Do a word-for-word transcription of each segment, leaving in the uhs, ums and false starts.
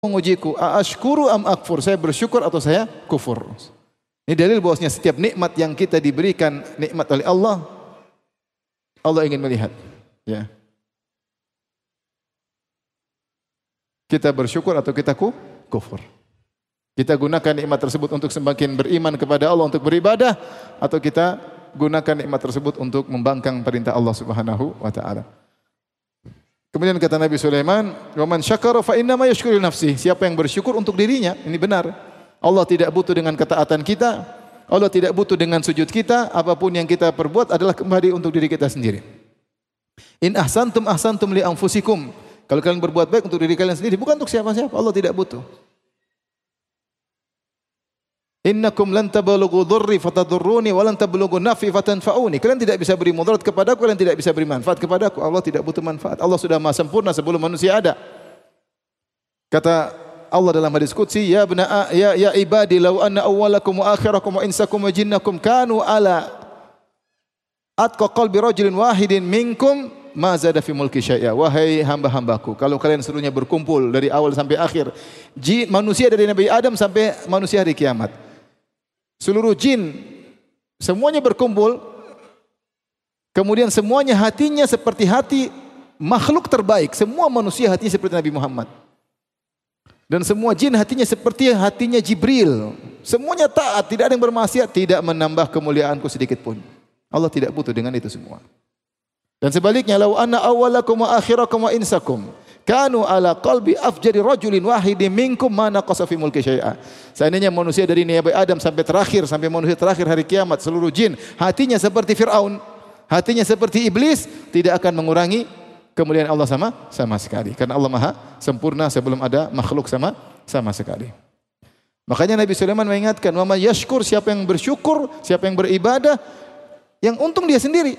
mengujiku, aashkuru am akfur, saya bersyukur atau saya kufur. Ini dalil bahwasanya setiap nikmat yang kita diberikan nikmat oleh Allah, Allah ingin melihat, ya. Kita bersyukur atau kita ku, kufur. Kita gunakan nikmat tersebut untuk semakin beriman kepada Allah, untuk beribadah, atau kita gunakan nikmat tersebut untuk membangkang perintah Allah Subhanahu wa taala. Kemudian kata Nabi Sulaiman, "Wa man syakara fa inna ma yashkuru li nafsihi." Siapa yang bersyukur untuk dirinya, ini benar. Allah tidak butuh dengan ketaatan kita, Allah tidak butuh dengan sujud kita, apapun yang kita perbuat adalah kembali untuk diri kita sendiri. In ahsantum ahsantum li anfusikum. Kalau kalian berbuat baik untuk diri kalian sendiri, bukan untuk siapa-siapa. Allah tidak butuh. Innakum lan tablughu dhurri fatadurruni wa lan tablughu naf'i fatanfa'uni. Kalian tidak bisa beri mudarat kepadaku, kalian tidak bisa beri manfaat kepadaku. Allah tidak butuh manfaat. Allah sudah maha sempurna sebelum manusia ada. Kata Allah dalam hadis qudsi, ya bna ya ya ibadi law anna awwalakum wa akhirakum wa insakum wa jinnakum kanu ala atqa qalbi rajulin wahidin minkum ma zada fi mulki syai'a. Wahai hamba-hambaku, kalau kalian seluruhnya berkumpul dari awal sampai akhir, jin, manusia dari Nabi Adam sampai manusia hari kiamat, seluruh jin semuanya berkumpul, kemudian semuanya hatinya seperti hati makhluk terbaik, semua manusia hatinya seperti Nabi Muhammad, dan semua jin hatinya seperti hatinya Jibril, semuanya taat, tidak ada yang bermaksiat, tidak menambah kemuliaanku sedikit pun. Allah tidak butuh dengan itu semua. Dan sebaliknya, lau anna awwalakum wa akhirakum wa insakum kanu ala qalbi afjari rajulin wahidin minkum ma naqasa fi mulki syai'a. Seandainya manusia dari Nabi Adam sampai terakhir, sampai manusia terakhir hari kiamat, seluruh jin hatinya seperti Firaun, hatinya seperti iblis, tidak akan mengurangi kemuliaan Allah sama sama sekali. Karena Allah Maha sempurna sebelum ada makhluk sama sama sekali. Makanya Nabi Sulaiman mengingatkan, "Wa may yashkur," siapa yang bersyukur, siapa yang beribadah, yang untung dia sendiri.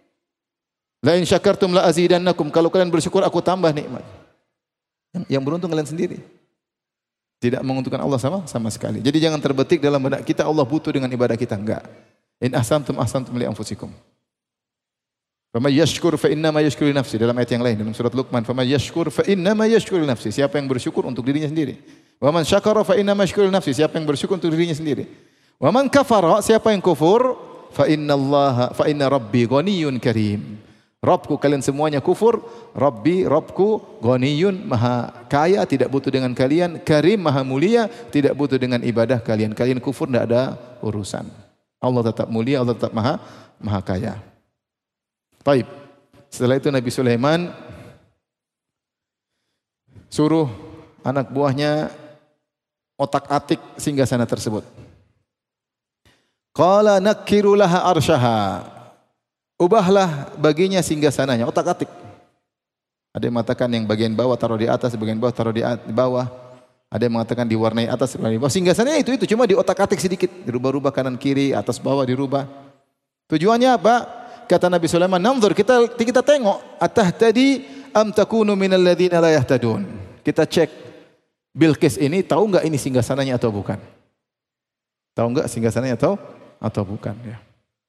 La in syakartum la azidannakum, kalau kalian bersyukur aku tambah nikmat. Yang, yang beruntung kalian sendiri. Tidak menguntungkan Allah sama sama sekali. Jadi jangan terbetik dalam benak kita Allah butuh dengan ibadah kita, enggak. In ahsantum ahsantum li anfusikum. Faman yashkur fa inna ma yashkuru li nafsi, dalam ayat yang lain dalam surat Luqman, faman yashkur fa inna ma yashkuru li nafsi, siapa yang bersyukur untuk dirinya sendiri. Wa man syakara fa inna ma yashkuru li nafsi, siapa yang bersyukur untuk dirinya sendiri. Wa man kafara, siapa yang kufur, fa innallaha fa inna rabbi ghaniyyun karim. Rabbku, kalian semuanya kufur. Rabbi, Rabbku, ghaniyun, maha kaya, tidak butuh dengan kalian. Karim, maha mulia, tidak butuh dengan ibadah kalian. Kalian kufur, tidak ada urusan. Allah tetap mulia, Allah tetap maha maha kaya. Baik. Setelah itu Nabi Sulaiman suruh anak buahnya otak-atik singgasana tersebut. Qala nakkiru laha arsyaha. Ubahlah baginya singgasananya, otak-atik. Ada yang mengatakan yang bagian bawah taruh di atas, bagian bawah taruh di bawah. Ada yang mengatakan diwarnai atas, diwarnai bawah. Singgasananya itu itu cuma di otak-atik sedikit, dirubah-rubah kanan kiri, atas bawah dirubah. Tujuannya apa? Kata Nabi Sulaiman, "Nanzur, kita kita tengok, atahtadi am takunu minal ladzina la yahtadun." Kita cek Bilqis ini tahu enggak ini singgasananya atau bukan? Tahu enggak singgasananya atau atau bukan, ya.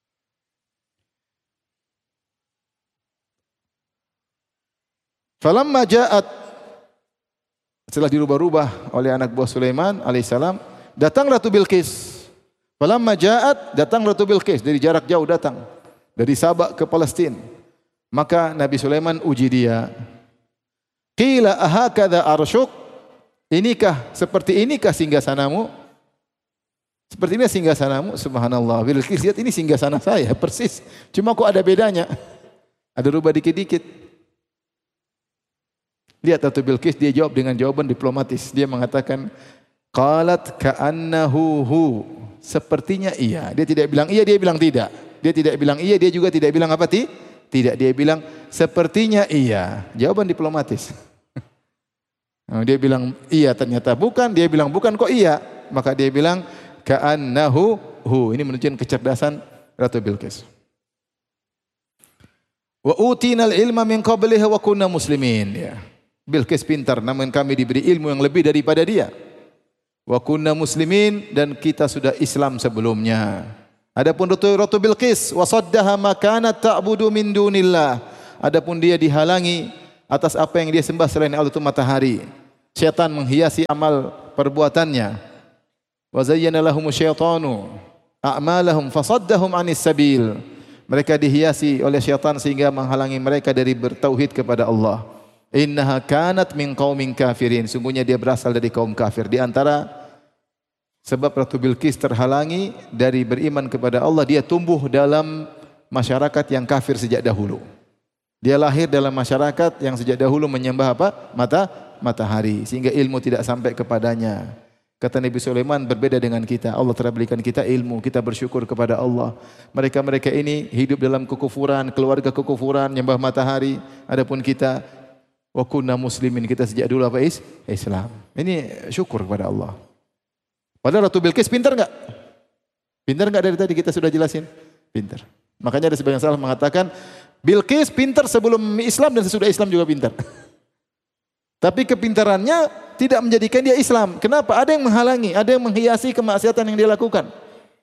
Falamma ja'at, setelah dirubah-rubah oleh anak buah Sulaiman alaihissalam, datang Ratu Bilqis. Falamma ja'at, datang Ratu Bilqis, dari jarak jauh datang, dari Sabak ke Palestina. Maka Nabi Sulaiman uji dia. Qila ahakadha arsyuk, inikah, seperti inikah singgasanamu? Seperti ini singgasanamu? Subhanallah, Bilqis, lihat ini singgasana saya, persis. Cuma kok ada bedanya? Ada rubah dikit-dikit. Lihat Ratu Bilqis, dia jawab dengan jawaban diplomatis. Dia mengatakan, qalat ka'annahu hu, sepertinya iya. Dia tidak bilang iya, dia bilang tidak. Dia tidak bilang iya, dia juga tidak bilang apa? Ti? Tidak, dia bilang sepertinya iya. Jawaban diplomatis. Dia bilang iya, ternyata bukan. Dia bilang bukan, kok iya. Maka dia bilang ka'annahu hu. Ini menunjukkan kecerdasan Ratu Bilqis. Wa utinal ilma min qabliha wa kunna muslimin, ya. Bilqis pintar, namun kami diberi ilmu yang lebih daripada dia. Wa kunna muslimin, dan kita sudah Islam sebelumnya. Adapun Ratu, Ratu Bilqis, wa saddaha ma kanat ta'budu min dunillah. Adapun dia dihalangi atas apa yang dia sembah selain Allah itu matahari. Syaitan menghiasi amal perbuatannya. Wa zayyana lahumu syaitanu a'malahum fasaddahum 'anis sabil. Mereka dihiasi oleh syaitan sehingga menghalangi mereka dari bertauhid kepada Allah. Innaha kanat min qaumin kafirin. Sungguhnya dia berasal dari kaum kafir. Di antara sebab Ratu Bilqis terhalangi dari beriman kepada Allah, dia tumbuh dalam masyarakat yang kafir sejak dahulu. Dia lahir dalam masyarakat yang sejak dahulu menyembah apa? Mata matahari, sehingga ilmu tidak sampai kepadanya. Kata Nabi Sulaiman, berbeda dengan kita. Allah telah berikan kita ilmu, kita bersyukur kepada Allah. Mereka-mereka ini hidup dalam kekufuran, keluarga kekufuran, menyembah matahari. Adapun kita, wa kunna muslimin, kita sejak dulu apa is? Islam. Ini syukur kepada Allah. Padahal Ratu Bilqis pintar enggak? Pintar enggak dari tadi kita sudah jelasin? Pintar. Makanya ada sebagian salah mengatakan Bilqis pintar sebelum Islam dan sesudah Islam juga pintar. Tapi kepintarannya tidak menjadikan dia Islam. Kenapa? Ada yang menghalangi, ada yang menghiasi kemaksiatan yang dia lakukan.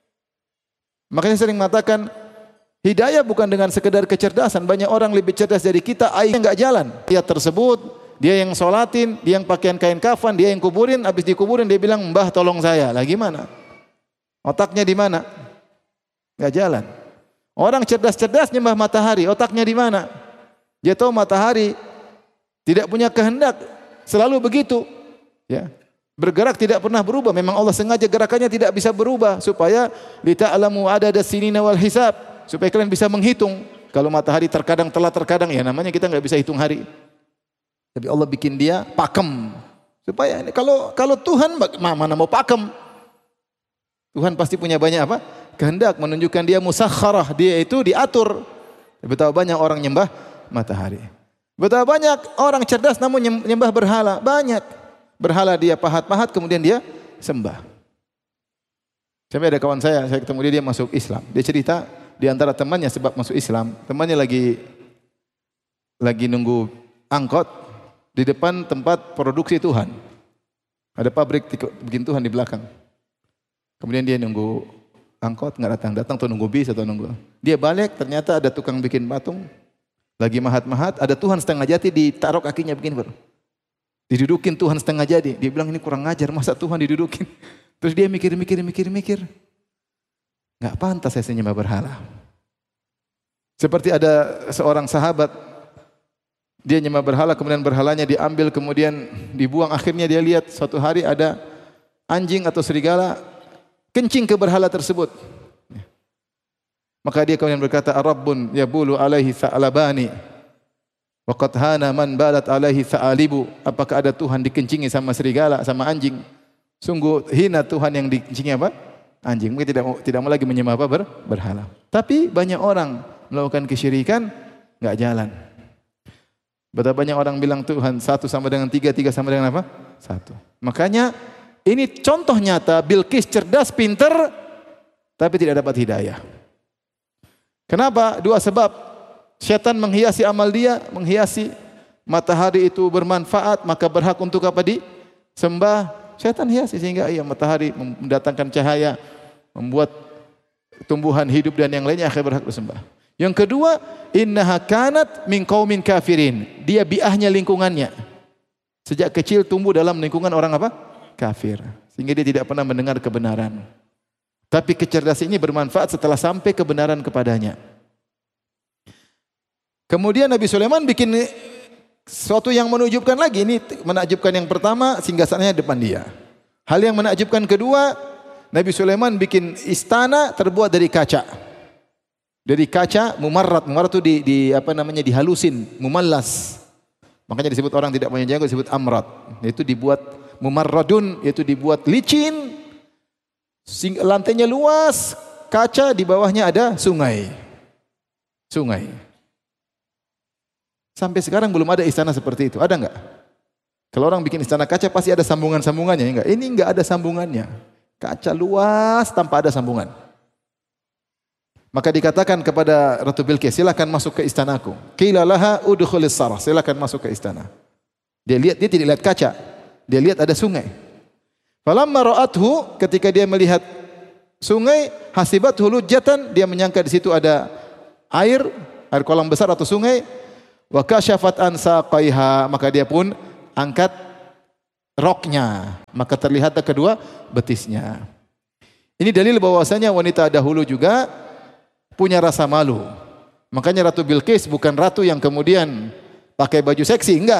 Makanya sering mengatakan hidayah bukan dengan sekedar kecerdasan. Banyak orang lebih cerdas dari kita, akhirnya enggak jalan. Dia tersebut, dia yang sholatin, dia yang pakaian kain kafan, dia yang kuburin, habis dikuburin dia bilang, "Mbah tolong saya." Lah gimana? Otaknya di mana? Enggak jalan. Orang cerdas-cerdas nyembah matahari, otaknya di mana? Dia tahu matahari tidak punya kehendak, selalu begitu. Ya. Bergerak tidak pernah berubah. Memang Allah sengaja gerakannya tidak bisa berubah supaya lita'lamu adada sinina wal hisab, supaya kalian bisa menghitung. Kalau matahari terkadang telat terkadang, ya namanya kita enggak bisa hitung hari. Tapi Allah bikin dia pakem. Supaya kalau kalau Tuhan mana mau pakem? Tuhan pasti punya banyak apa? Kehendak, menunjukkan dia musakharah, dia itu diatur. Betapa banyak orang nyembah matahari. Betapa banyak orang cerdas namun nyembah berhala, banyak. Berhala dia pahat-pahat kemudian dia sembah. Sampai ada kawan saya, saya ketemu dia, dia masuk Islam. Dia cerita di antara temannya sebab masuk Islam, temannya lagi lagi nunggu angkot di depan tempat produksi Tuhan. Ada pabrik bikin Tuhan di belakang. Kemudian dia nunggu angkot nggak datang, datang tuh nunggu bis atau nunggu. Dia balik, ternyata ada tukang bikin patung, lagi mahat-mahat, ada Tuhan setengah jadi ditaruh kakinya begini baru. Didudukin Tuhan setengah jadi. Dia bilang ini kurang ngajar, masa Tuhan didudukin. Terus dia mikir, mikir, mikir, mikir. Nggak pantas saya menyembah berhala. Seperti ada seorang sahabat, dia nyembah berhala, kemudian berhalanya diambil, kemudian dibuang. Akhirnya dia lihat suatu hari ada anjing atau serigala kencing ke berhala tersebut. Maka dia kemudian berkata, "Rabbun yabulu alaihi tha'labani wa qad hana man balat alaihi tha'alibu." Apakah ada Tuhan dikencingi sama serigala, sama anjing? Sungguh hina Tuhan yang dikencingi apa? Anjing. Mungkin tidak tidak mau lagi menyembah apa? Ber, berhala. Tapi banyak orang melakukan kesyirikan enggak jalan. Betapa banyak orang bilang Tuhan satu sama dengan tiga, tiga sama dengan apa? Satu. Makanya ini contoh nyata, Bilqis cerdas, pintar, tapi tidak dapat hidayah. Kenapa? Dua sebab. Syaitan menghiasi amal dia, menghiasi matahari itu bermanfaat, maka berhak untuk apa disembah. Syaitan hiasi sehingga iya matahari mendatangkan cahaya, membuat tumbuhan hidup dan yang lainnya akhirnya berhak disembah. Yang kedua, innaha kanat min qaumin kafirin. Dia biahnya lingkungannya. Sejak kecil tumbuh dalam lingkungan orang apa? Kafir. Sehingga dia tidak pernah mendengar kebenaran. Tapi kecerdasan ini bermanfaat setelah sampai kebenaran kepadanya. Kemudian Nabi Sulaiman bikin sesuatu yang menakjubkan lagi. Ini menakjubkan yang pertama, singgasananya depan dia. Hal yang menakjubkan kedua, Nabi Sulaiman bikin istana terbuat dari kaca. Dari kaca mumarrat. Mumarrat itu di, di apa namanya dihalusin, mumallas. Makanya disebut orang tidak punya janggut disebut amrat. Itu dibuat mumarradun, yaitu dibuat licin, lantainya luas, kaca, di bawahnya ada sungai. Sungai. Sampai sekarang belum ada istana seperti itu. Ada enggak? Kalau orang bikin istana kaca pasti ada sambungan-sambungannya, enggak? Ini enggak ada sambungannya. Kaca luas tanpa ada sambungan. Maka dikatakan kepada Ratu Bilqis, silakan masuk ke istanaku. Qila laha udkhulis sarah, silakan masuk ke istana. Dia lihat, dia tidak lihat kaca. Dia lihat ada sungai. Falamma ra'athu, ketika dia melihat sungai, hasibathu lujjatan, dia menyangka di situ ada air, air kolam besar atau sungai. Wa kasyafat an saqaiha, maka dia pun angkat roknya, maka terlihat kedua betisnya. Ini dalil bahwasanya wanita dahulu juga punya rasa malu. Makanya Ratu Bilqis bukan ratu yang kemudian pakai baju seksi, enggak.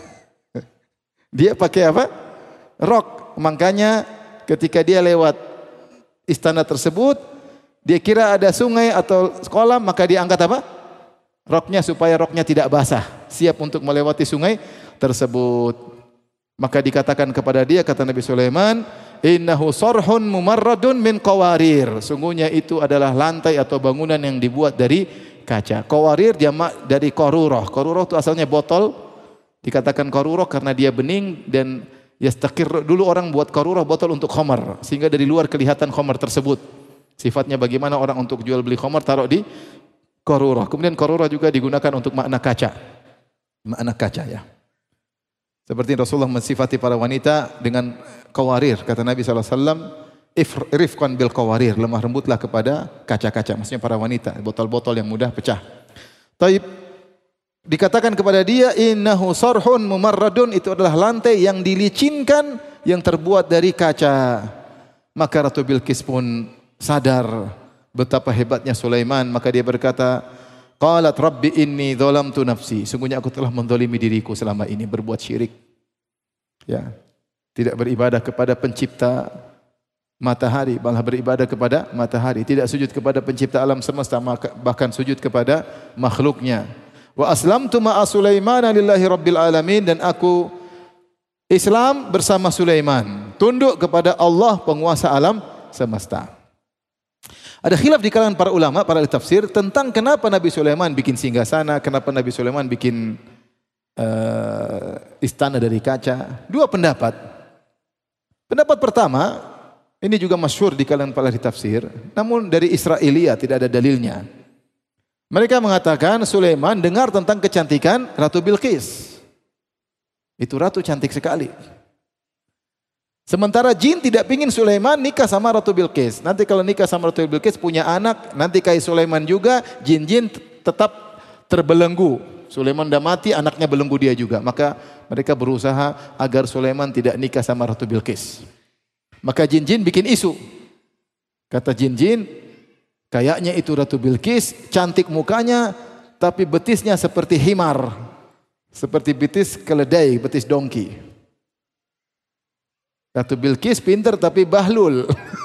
Dia pakai apa? Rok. Makanya ketika dia lewat istana tersebut, dia kira ada sungai atau kolam, maka dia angkat apa? Roknya supaya roknya tidak basah, siap untuk melewati sungai tersebut. Maka dikatakan kepada dia, kata Nabi Sulaiman, innahu sarhun mumarradun min qawarir. Sungguhnya itu adalah lantai atau bangunan yang dibuat dari kaca. Qawarir jamak dari qarurah. Qarurah itu asalnya botol. Dikatakan qarurah karena dia bening dan yastaqir. Dulu orang buat qarurah botol untuk khamar, sehingga dari luar kelihatan khamar tersebut. Sifatnya bagaimana orang untuk jual beli khamar taruh di qarurah. Kemudian qarurah juga digunakan untuk makna kaca. Makna kaca ya. Seperti Rasulullah mensifati para wanita dengan qawarir. Kata Nabi sallallahu alaihi wasallam, "Irifqan bil qawarir." Lemah lembutlah kepada kaca-kaca. Maksudnya para wanita, botol-botol yang mudah pecah. Taib dikatakan kepada dia, innahu sarhun mumarradun, itu adalah lantai yang dilicinkan yang terbuat dari kaca. Maka Ratu Bilqis pun sadar betapa hebatnya Sulaiman, maka dia berkata, qalat rabbi inni dzalamtu nafsi. Sungguhnya aku telah menzalimi diriku selama ini, berbuat syirik. Ya. Tidak beribadah kepada pencipta matahari, malah beribadah kepada matahari. Tidak sujud kepada pencipta alam semesta, bahkan sujud kepada makhluknya. Wa aslamtu ma'a Sulaimana lillahi rabbil alamin. Dan aku Islam bersama Sulaiman, tunduk kepada Allah penguasa alam semesta. Ada khilaf di kalangan para ulama, para ahli tafsir tentang kenapa Nabi Sulaiman bikin singgasana, kenapa Nabi Sulaiman bikin uh, istana dari kaca. Dua pendapat. Pendapat pertama, ini juga masyhur di kalangan para ahli tafsir, namun dari Israiliyah tidak ada dalilnya. Mereka mengatakan Sulaiman dengar tentang kecantikan Ratu Bilqis. Itu ratu cantik sekali. Sementara jin tidak ingin Sulaiman nikah sama Ratu Bilqis. Nanti kalau nikah sama Ratu Bilqis punya anak, nanti kayak Sulaiman juga, jin-jin tetap terbelenggu. Sulaiman sudah mati, anaknya belenggu dia juga. Maka mereka berusaha agar Sulaiman tidak nikah sama Ratu Bilqis. Maka jin-jin bikin isu. Kata jin-jin, kayaknya itu Ratu Bilqis, cantik mukanya, tapi betisnya seperti himar. Seperti betis keledai, betis dongki. Ratu Bilqis pintar tapi bahlul.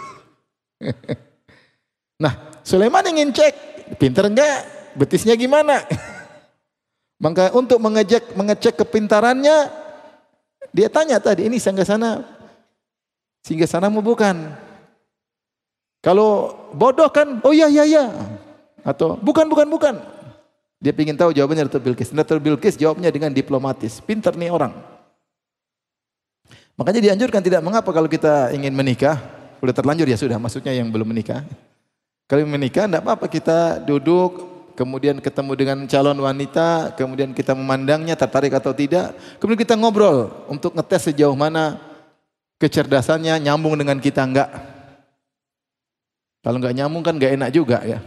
Nah, Sulaiman ingin cek, pintar enggak? Betisnya gimana? Maka untuk mengecek mengecek kepintarannya, dia tanya tadi, ini singgasana singgasanamu bukan? Kalau bodoh kan, oh iya iya iya. Atau bukan bukan bukan. Dia ingin tahu jawabannya Ratu Bilqis. Ratu Bilqis jawabnya dengan diplomatis. Pintar nih orang. Makanya dianjurkan tidak mengapa kalau kita ingin menikah, sudah terlanjur ya sudah, maksudnya yang belum menikah. Kalau menikah tidak apa-apa kita duduk, kemudian ketemu dengan calon wanita, kemudian kita memandangnya tertarik atau tidak, kemudian kita ngobrol untuk ngetes sejauh mana kecerdasannya nyambung dengan kita enggak. Kalau enggak nyambung kan enggak enak juga ya.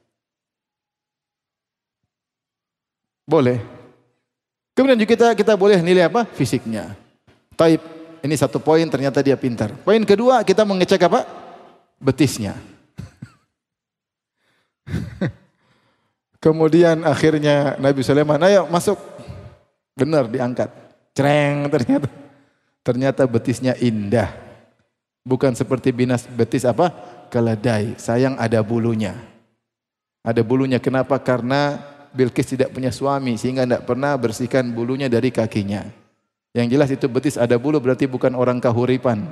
Boleh. Kemudian juga kita kita boleh nilai apa? Fisiknya. Taib. Ini satu poin, ternyata dia pintar. Poin kedua, kita mengecek apa? Betisnya. Kemudian akhirnya Nabi Sulaiman, ayo masuk. Benar, diangkat. Cereng ternyata. Ternyata betisnya indah. Bukan seperti binas betis apa? Keledai. Sayang ada bulunya. Ada bulunya. Kenapa? Karena Bilqis tidak punya suami, sehingga tidak pernah bersihkan bulunya dari kakinya. Yang jelas itu betis ada bulu berarti bukan orang kahuripan.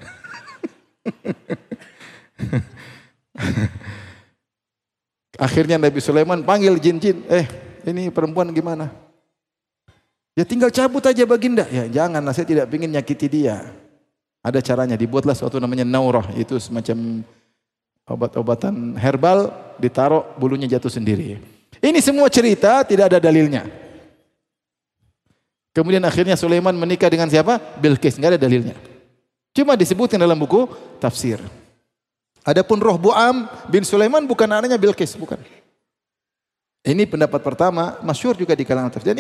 Akhirnya Nabi Sulaiman panggil jin-jin, eh ini perempuan gimana? Ya tinggal cabut aja baginda. Ya jangan, saya tidak ingin nyakiti dia. Ada caranya, dibuatlah suatu namanya naurah, itu semacam obat-obatan herbal, ditaruh bulunya jatuh sendiri. Ini semua cerita tidak ada dalilnya. Kemudian akhirnya Sulaiman menikah dengan siapa? Bilqis, enggak ada dalilnya. Cuma disebutkan dalam buku tafsir. Adapun Rohboam bin Sulaiman bukan anaknya Bilqis, bukan. Ini pendapat pertama, masyhur juga di kalangan tafsir.